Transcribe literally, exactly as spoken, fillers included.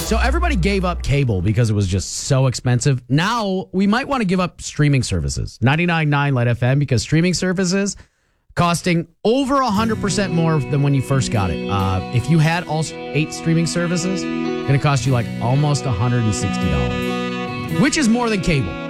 So everybody gave up cable because it was just so expensive. Now we might want to give up streaming services. ninety-nine point nine Light F M, because streaming services costing over one hundred percent more than when you first got it. Uh, if you had all eight streaming services, it's going to cost you like almost one hundred sixty dollars, which is more than cable.